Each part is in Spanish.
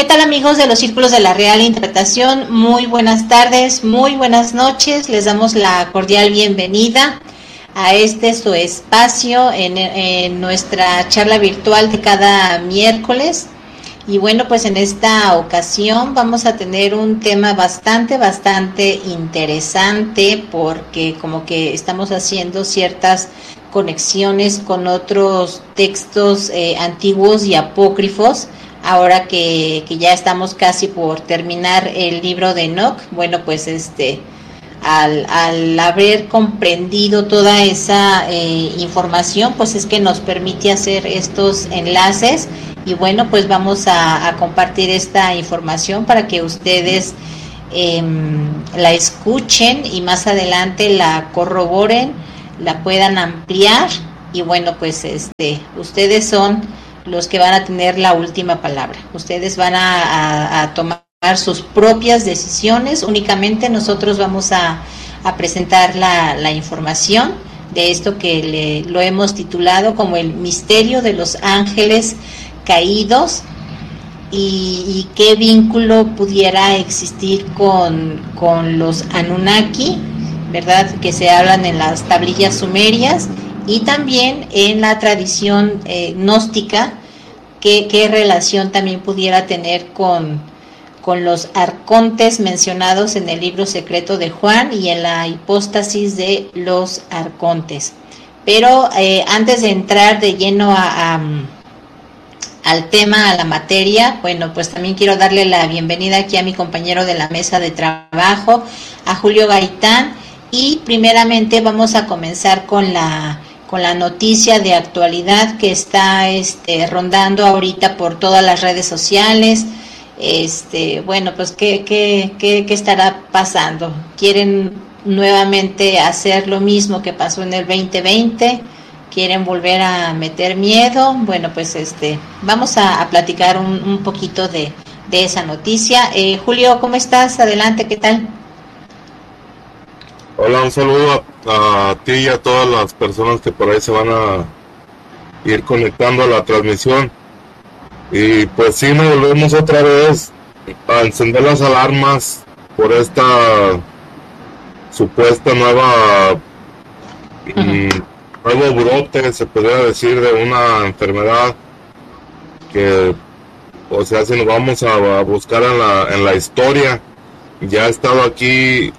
tal, amigos de los Círculos de la Real Interpretación? Muy buenas tardes, muy buenas noches. Les damos la cordial bienvenida a su espacio en nuestra charla virtual de cada miércoles. Y bueno, pues en esta ocasión vamos a tener un tema bastante interesante, porque como que estamos haciendo ciertas conexiones con otros textos antiguos y apócrifos. Ahora que ya estamos casi por terminar el libro de Enoc, bueno, pues al haber comprendido toda esa información, pues es que nos permite hacer estos enlaces. Y bueno, pues vamos a compartir esta información para que ustedes la escuchen y más adelante la corroboren, la puedan ampliar. Y bueno, pues ustedes son los que van a tener la última palabra. Ustedes van a tomar sus propias decisiones. Únicamente nosotros vamos a presentar la información de esto que lo hemos titulado como el misterio de los ángeles caídos, y qué vínculo pudiera existir con los Anunnaki, ¿verdad?, que se hablan en las tablillas sumerias, y también en la tradición gnóstica, qué relación también pudiera tener con los arcontes mencionados en el libro secreto de Juan y en la hipóstasis de los arcontes. Pero antes de entrar de lleno al tema, a la materia, bueno, pues también quiero darle la bienvenida aquí a mi compañero de la mesa de trabajo, a Julio Gaitán, y primeramente vamos a comenzar con la noticia de actualidad que está rondando ahorita por todas las redes sociales. Bueno, pues ¿qué estará pasando? ¿Quieren nuevamente hacer lo mismo que pasó en el 2020? ¿Quieren volver a meter miedo? Bueno, pues vamos a platicar un poquito de esa noticia. Julio, ¿cómo estás? Adelante, ¿qué tal? Hola, un saludo a ti y a todas las personas que por ahí se van a ir conectando a la transmisión. Y pues sí, nos volvemos otra vez a encender las alarmas por esta supuesta nuevo brote, se podría decir, de una enfermedad que, o sea, si nos vamos a buscar en la historia, ya ha estado aquí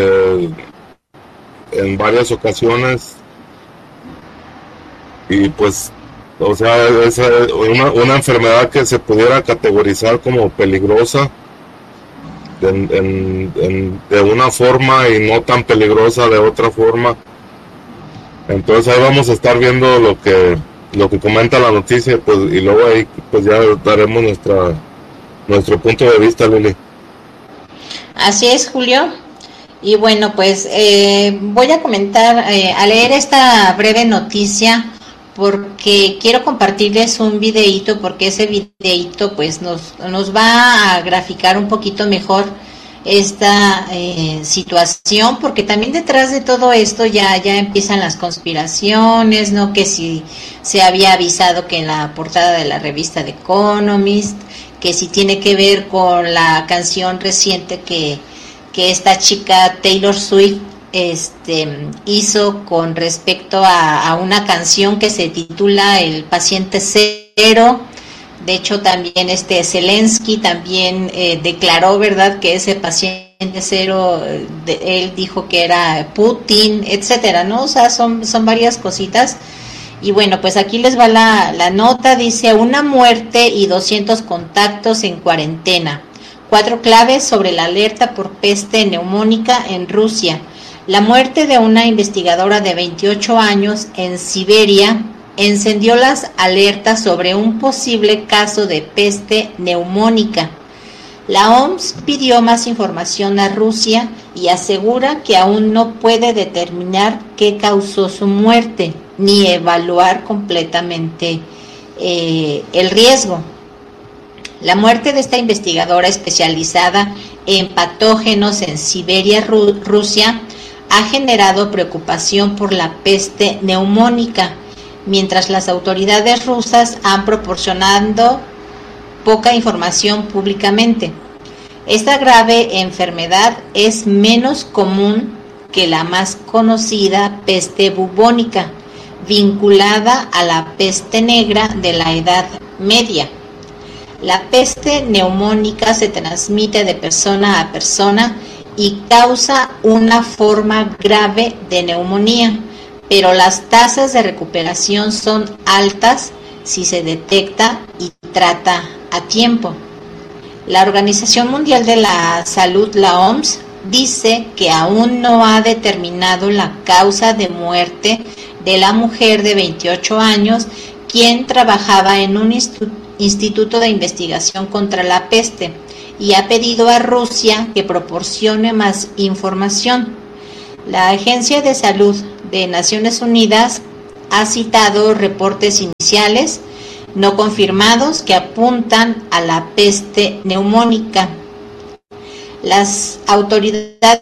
en varias ocasiones, y pues, o sea, es una enfermedad que se pudiera categorizar como peligrosa de una forma y no tan peligrosa de otra forma. Entonces ahí vamos a estar viendo lo que comenta la noticia, pues, y luego ahí pues ya daremos nuestro punto de vista, Lili. Así es, Julio. Y bueno, pues voy a comentar, a leer esta breve noticia, porque quiero compartirles un videíto, porque ese videíto pues nos va a graficar un poquito mejor esta situación, porque también detrás de todo esto ya empiezan las conspiraciones, ¿no? Que si se había avisado que en la portada de la revista The Economist, que si tiene que ver con la canción reciente que esta chica Taylor Swift hizo con respecto a una canción que se titula El Paciente Cero. De hecho, también Zelensky también declaró, ¿verdad?, que ese paciente cero, él dijo que era Putin, etcétera, ¿no? O sea, son varias cositas. Y bueno, pues aquí les va la nota. Dice: una muerte y 200 contactos en cuarentena. 4 claves sobre la alerta por peste neumónica en Rusia. La muerte de una investigadora de 28 años en Siberia encendió las alertas sobre un posible caso de peste neumónica. La OMS pidió más información a Rusia y asegura que aún no puede determinar qué causó su muerte, ni evaluar completamente el riesgo. La muerte de esta investigadora especializada en patógenos en Siberia, Rusia, ha generado preocupación por la peste neumónica, mientras las autoridades rusas han proporcionado poca información públicamente. Esta grave enfermedad es menos común que la más conocida peste bubónica, vinculada a la peste negra de la Edad Media. La peste neumónica se transmite de persona a persona y causa una forma grave de neumonía, pero las tasas de recuperación son altas si se detecta y trata a tiempo. La Organización Mundial de la Salud, la OMS, dice que aún no ha determinado la causa de muerte de la mujer de 28 años, quien trabajaba en un instituto de investigación contra la peste, y ha pedido a Rusia que proporcione más información. La Agencia de Salud de Naciones Unidas ha citado reportes iniciales no confirmados que apuntan a la peste neumónica. Las autoridades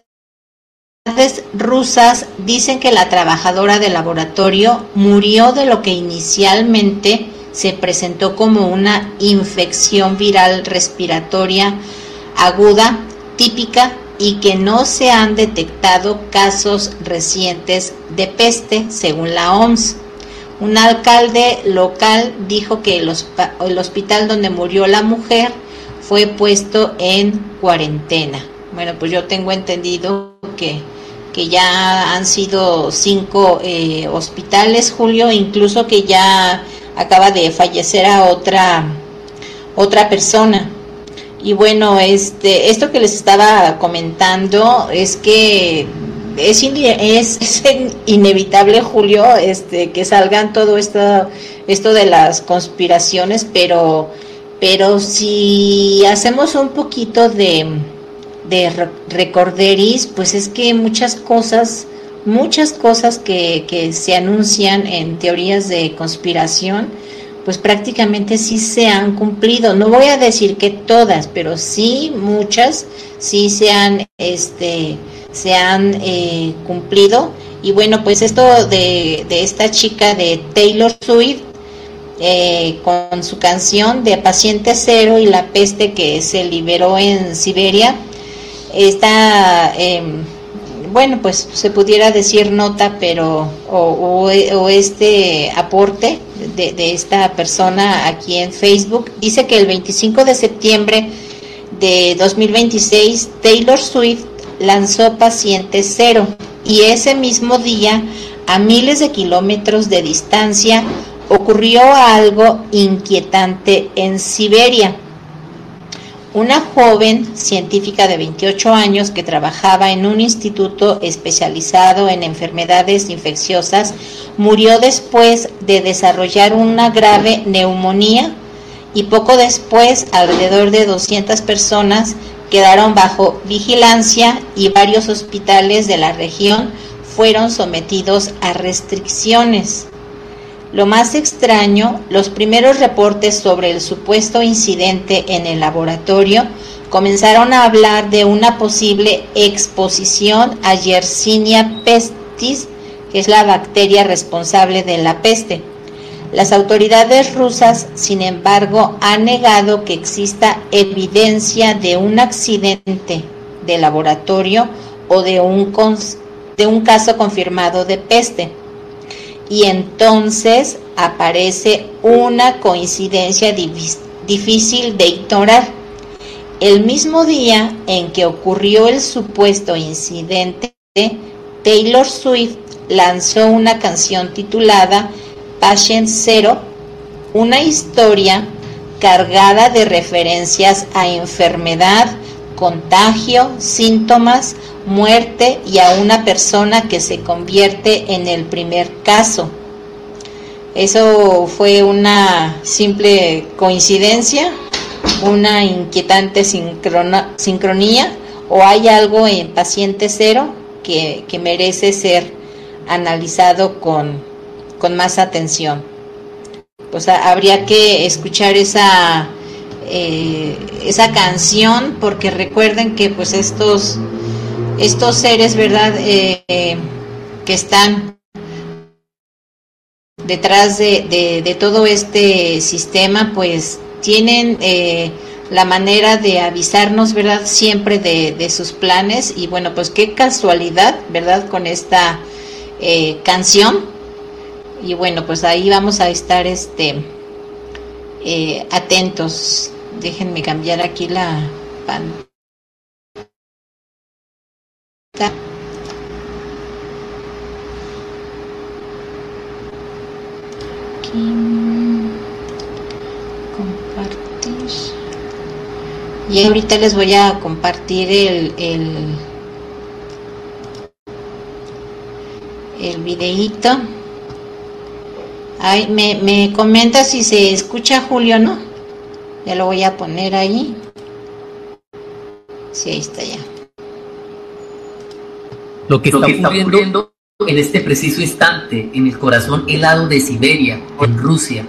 rusas dicen que la trabajadora del laboratorio murió de lo que inicialmente se presentó como una infección viral respiratoria aguda típica y que no se han detectado casos recientes de peste, según la OMS. Un alcalde local dijo que el hospital donde murió la mujer fue puesto en cuarentena. Bueno, pues yo tengo entendido que ya han sido 5 hospitales, Julio, incluso que ya acaba de fallecer a otra persona. Y bueno, esto que les estaba comentando es que es inevitable, Julio, que salgan todo esto de las conspiraciones, pero si hacemos un poquito de recorderis, pues es que muchas cosas que se anuncian en teorías de conspiración, pues prácticamente sí se han cumplido. No voy a decir que todas, pero sí muchas sí se han cumplido. Y bueno, pues esto de esta chica de Taylor Swift, con su canción de Paciente Cero y la peste que se liberó en Siberia, bueno, pues se pudiera decir nota, pero o aporte de esta persona aquí en Facebook, dice que el 25 de septiembre de 2026 Taylor Swift lanzó Paciente Cero, y ese mismo día, a miles de kilómetros de distancia, ocurrió algo inquietante en Siberia. Una joven científica de 28 años que trabajaba en un instituto especializado en enfermedades infecciosas murió después de desarrollar una grave neumonía, y poco después alrededor de 200 personas quedaron bajo vigilancia y varios hospitales de la región fueron sometidos a restricciones. Lo más extraño, los primeros reportes sobre el supuesto incidente en el laboratorio comenzaron a hablar de una posible exposición a Yersinia pestis, que es la bacteria responsable de la peste. Las autoridades rusas, sin embargo, han negado que exista evidencia de un accidente de laboratorio o de un caso confirmado de peste. Y entonces aparece una coincidencia difícil de ignorar. El mismo día en que ocurrió el supuesto incidente, Taylor Swift lanzó una canción titulada Patient Zero, una historia cargada de referencias a enfermedad, contagio, síntomas, muerte y a una persona que se convierte en el primer caso. ¿Eso fue una simple coincidencia, una inquietante sincronía, o hay algo en Paciente Cero que merece ser analizado con más atención? Pues habría que escuchar esa canción, porque recuerden que pues estos seres, ¿verdad?, que están detrás de todo este sistema, pues tienen la manera de avisarnos, ¿verdad? Siempre de sus planes. Y bueno, pues qué casualidad, ¿verdad? Con esta canción. Y bueno, pues ahí vamos a estar atentos. Déjenme cambiar aquí la pantalla. Aquí, compartir. Y ahorita les voy a compartir el videíto. Ay, me comenta si se escucha, Julio, ¿no? Ya lo voy a poner ahí. Sí, ahí está ya. Lo que está ocurriendo en este preciso instante en el corazón helado de Siberia, en Rusia,